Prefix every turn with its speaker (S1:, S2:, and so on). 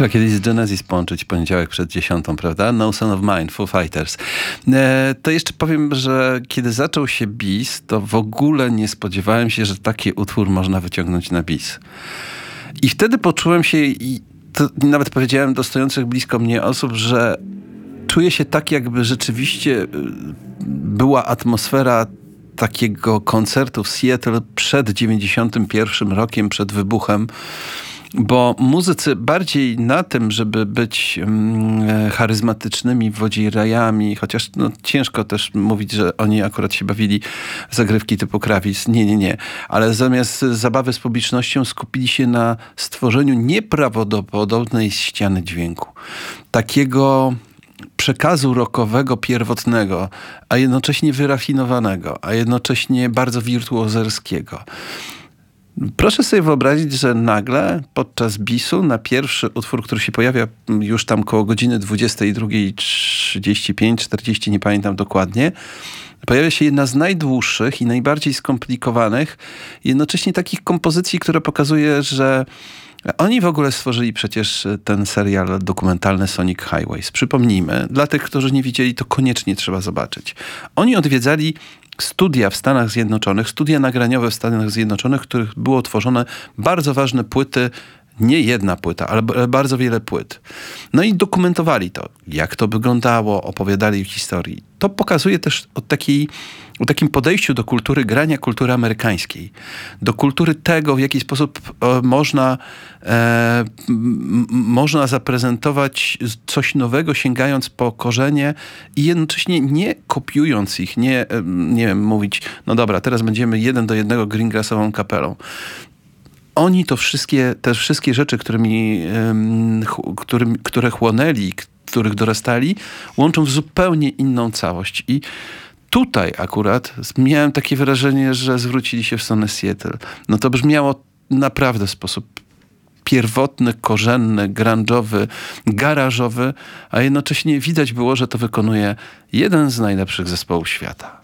S1: Trzeba kiedyś z Genesis połączyć poniedziałek przed 10, prawda? No Son of Mine, Foo Fighters. To jeszcze powiem, że kiedy zaczął się bis, to w ogóle nie spodziewałem się, że taki utwór można wyciągnąć na bis. I wtedy poczułem się, i to nawet powiedziałem do stojących blisko mnie osób, że czuję się tak, jakby rzeczywiście była atmosfera takiego koncertu w Seattle przed 91 rokiem, przed wybuchem, bo muzycy bardziej na tym, żeby być charyzmatycznymi wodzirajami, chociaż ciężko też mówić, że oni akurat się bawili w zagrywki typu Krawiec. Nie. Ale zamiast zabawy z publicznością skupili się na stworzeniu nieprawdopodobnej ściany dźwięku. Takiego przekazu rockowego pierwotnego, a jednocześnie wyrafinowanego, a jednocześnie bardzo wirtuozerskiego. Proszę sobie wyobrazić, że nagle podczas bisu na pierwszy utwór, który się pojawia już tam koło godziny 22:35-40, nie pamiętam dokładnie, pojawia się jedna z najdłuższych i najbardziej skomplikowanych, jednocześnie takich kompozycji, która pokazuje, że oni w ogóle stworzyli przecież ten serial dokumentalny Sonic Highways. Przypomnijmy, dla tych, którzy nie widzieli, to koniecznie trzeba zobaczyć. Oni odwiedzali studia w Stanach Zjednoczonych, studia nagraniowe w Stanach Zjednoczonych, w których było tworzone bardzo ważne płyty, nie jedna płyta, ale bardzo wiele płyt. No i dokumentowali to, jak to wyglądało, opowiadali historii. To pokazuje też o takim podejściu do kultury grania, kultury amerykańskiej. Do kultury tego, w jaki sposób można zaprezentować coś nowego, sięgając po korzenie i jednocześnie nie kopiując ich, nie wiem, mówić, no dobra, teraz będziemy 1:1 greengrassową kapelą. Oni te wszystkie rzeczy, które chłonęli, których dorastali, łączą w zupełnie inną całość. I tutaj akurat miałem takie wrażenie, że zwrócili się w stronę Seattle. No to brzmiało naprawdę w sposób pierwotny, korzenny, grunge'owy, garażowy, a jednocześnie widać było, że to wykonuje jeden z najlepszych zespołów świata.